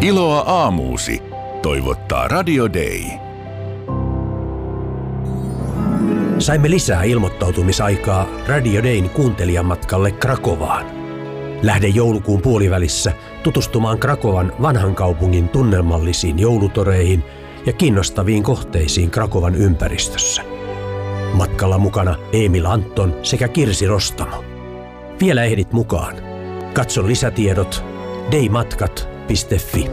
Iloa aamuusi. Toivottaa Radio Day. Saimme lisää ilmoittautumisaikaa Radio Dayn kuuntelijamatkalle Krakovaan. Lähde joulukuun puolivälissä tutustumaan Krakovan vanhan kaupungin tunnelmallisiin joulutoreihin ja kiinnostaviin kohteisiin Krakovan ympäristössä. Matkalla mukana Emil Anton sekä Kirsi Rostamo. Vielä ehdit mukaan. Katso lisätiedot daymatkat.fi.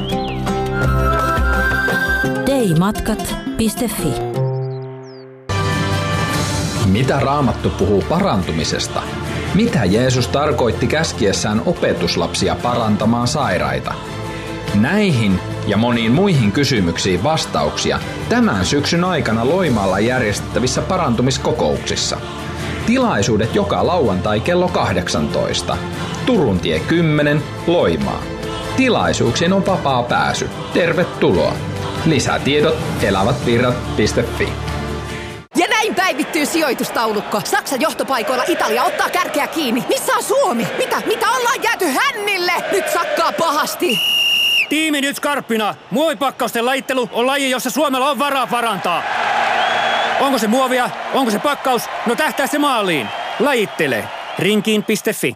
daymatkat.fi. Mitä Raamattu puhuu parantumisesta? Mitä Jeesus tarkoitti käskiessään opetuslapsia parantamaan sairaita? Näihin ja moniin muihin kysymyksiin vastauksia tämän syksyn aikana Loimaalla järjestettävissä parantumiskokouksissa. Tilaisuudet joka lauantai kello 18. Turuntie 10, Loimaa. Tilaisuuksiin on vapaa pääsy. Tervetuloa! Lisätiedot elävätvirrat.fi. Ja näin päivittyy sijoitustaulukko. Saksan johtopaikoilla Italia ottaa kärkeä kiinni. Missä on Suomi? Mitä ollaan jääty hännille? Nyt sakkaa pahasti. Tiimi nyt skarppina. Muovipakkausten lajittelu on laji, jossa Suomella on varaa parantaa. Onko se muovia? Onko se pakkaus? No tähtää se maaliin. Lajittele. Rinkiin.fi.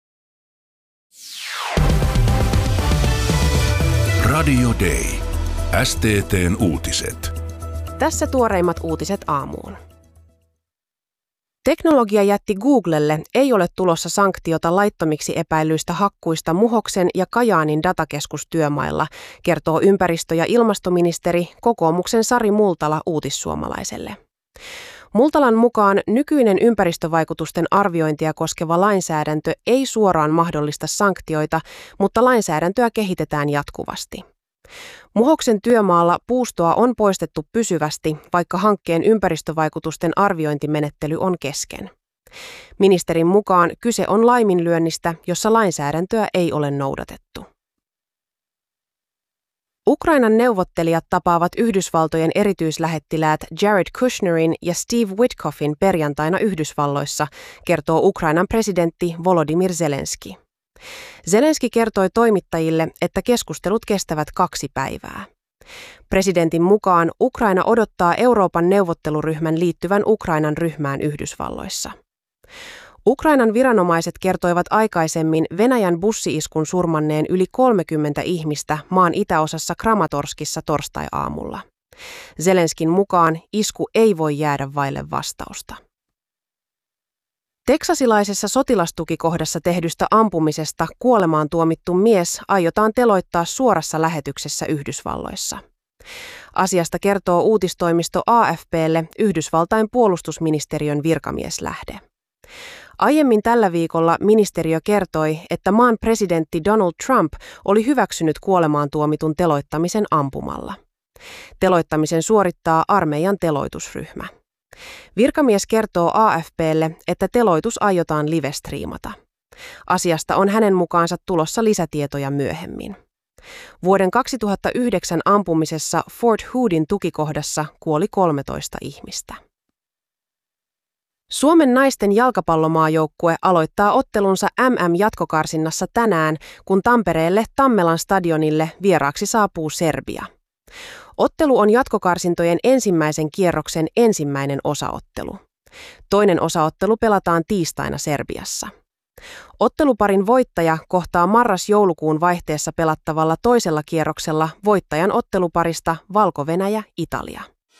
Radio Day. STT:n uutiset. Tässä tuoreimmat uutiset aamuun. Teknologiajätti Googlelle ei ole tulossa sanktiota laittomiksi epäilyistä hakkuista Muhoksen ja Kajaanin datakeskustyömailla, kertoo ympäristö- ja ilmastoministeri kokoomuksen Sari Multala Uutissuomalaiselle. Multalan mukaan nykyinen ympäristövaikutusten arviointia koskeva lainsäädäntö ei suoraan mahdollista sanktioita, mutta lainsäädäntöä kehitetään jatkuvasti. Muhoksen työmaalla puustoa on poistettu pysyvästi, vaikka hankkeen ympäristövaikutusten arviointimenettely on kesken. Ministerin mukaan kyse on laiminlyönnistä, jossa lainsäädäntöä ei ole noudatettu. Ukrainan neuvottelijat tapaavat Yhdysvaltojen erityislähettiläät Jared Kushnerin ja Steve Witkoffin perjantaina Yhdysvalloissa, kertoo Ukrainan presidentti Volodymyr Zelenski. Zelenski kertoi toimittajille, että keskustelut kestävät 2 päivää. Presidentin mukaan Ukraina odottaa Euroopan neuvotteluryhmän liittyvän Ukrainan ryhmään Yhdysvalloissa. Ukrainan viranomaiset kertoivat aikaisemmin Venäjän bussi-iskun surmanneen yli 30 ihmistä maan itäosassa Kramatorskissa torstai-aamulla. Zelenskin mukaan isku ei voi jäädä vaille vastausta. Teksasilaisessa sotilastukikohdassa tehdystä ampumisesta kuolemaan tuomittu mies aiotaan teloittaa suorassa lähetyksessä Yhdysvalloissa. Asiasta kertoo uutistoimisto AFP:lle Yhdysvaltain puolustusministeriön virkamieslähde. Aiemmin tällä viikolla ministeriö kertoi, että maan presidentti Donald Trump oli hyväksynyt kuolemaan tuomitun teloittamisen ampumalla. Teloittamisen suorittaa armeijan teloitusryhmä. Virkamies kertoo AFP:lle, että teloitus aiotaan livestriimata. Asiasta on hänen mukaansa tulossa lisätietoja myöhemmin. Vuoden 2009 ampumisessa Fort Hoodin tukikohdassa kuoli 13 ihmistä. Suomen naisten jalkapallomaajoukkue aloittaa ottelunsa MM-jatkokarsinnassa tänään, kun Tampereelle Tammelan stadionille vieraaksi saapuu Serbia. Ottelu on jatkokarsintojen ensimmäisen kierroksen ensimmäinen osaottelu. Toinen osaottelu pelataan tiistaina Serbiassa. Otteluparin voittaja kohtaa marras-joulukuun vaihteessa pelattavalla toisella kierroksella voittajan otteluparista Valko-Venäjä-Italia.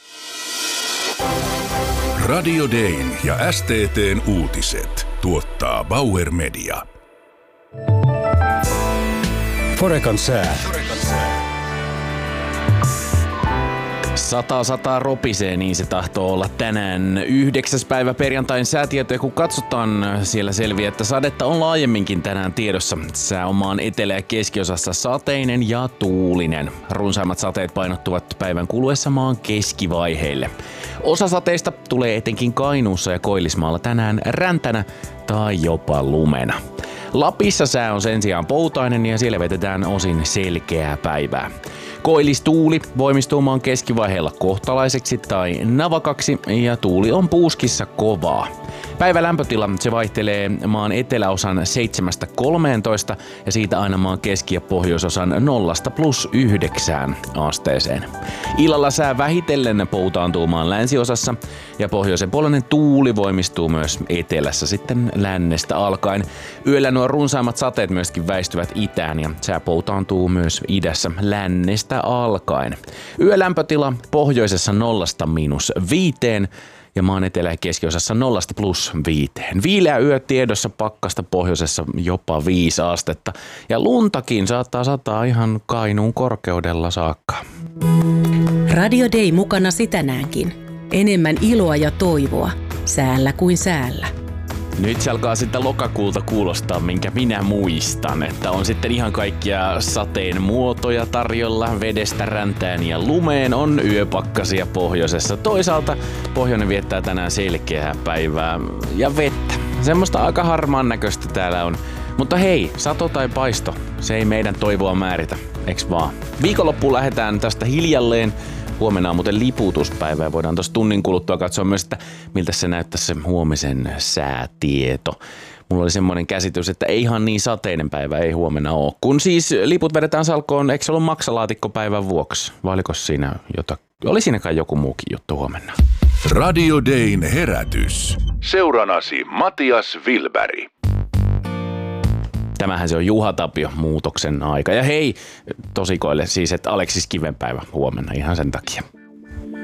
Radio Dayn ja STT:n uutiset tuottaa Bauer Media. Forekan sää. Sataa ropisee, niin se tahtoo olla tänään 9. päivä perjantain säätietoja. Kun katsotaan, siellä selviää, että sadetta on laajemminkin tänään tiedossa. Sää on maan etelä- ja keskiosassa sateinen ja tuulinen. Runsaimmat sateet painottuvat päivän kuluessa maan keskivaiheille. Osa sateista tulee etenkin Kainuussa ja Koillismaalla tänään räntänä tai jopa lumena. Lapissa sää on sen sijaan poutainen ja siellä vetetään osin selkeää päivää. Koillistuuli voimistuu maan keskivaiheella kohtalaiseksi tai navakaksi ja tuuli on puuskissa kovaa. Päivän lämpötila se vaihtelee maan eteläosan 7-13 ja siitä aina maan keski- ja pohjoisosan 0–9 asteeseen. Illalla sää vähitellen poutaantuu maan länsiosassa ja pohjoisen puolinen tuuli voimistuu myös etelässä sitten lännestä alkaen. Yöllä nuo runsaimmat sateet myöskin väistyvät itään ja sää poutaantuu myös idässä lännestä alkaen. Yölämpötila pohjoisessa 0–5 ja maan etelä- ja keskiosassa 0–5. Viileä yö tiedossa, pakkasta pohjoisessa jopa 5 astetta ja luntakin saattaa sataa ihan Kainuun korkeudella saakka. Radio Day mukana tänäänkin. Enemmän iloa ja toivoa, säällä kuin säällä. Nyt se alkaa sitten lokakuulta kuulostaa, minkä minä muistan, että on sitten ihan kaikkia sateen muotoja tarjolla, vedestä räntään ja lumeen on yöpakkasia pohjoisessa. Toisaalta pohjoinen viettää tänään selkeää päivää ja vettä. Semmoista aika harmaan näköistä täällä on. Mutta hei, sato tai paisto, se ei meidän toivoa määritä, eks vaan? Viikonloppuun lähdetään tästä hiljalleen. Huomenna on muuten liputuspäivä ja voidaan tuossa tunnin kuluttua katsoa myös, että miltä se näyttäisi se huomisen säätieto. Mulla oli semmoinen käsitys, että ei ihan niin sateinen päivä ei huomenna ole. Kun siis liput vedetään salkoon, eikö se ollut maksalaatikkopäivän vuoksi? Vai oliko siinä oli siinäkään joku muukin juttu huomenna? Radio Dayn herätys. Seuranasi Matias Wilberg. Tämähän se on Juha Tapio muutoksen aika. Ja hei, tosikoille siis, että Aleksis Kiven päivä huomenna ihan sen takia.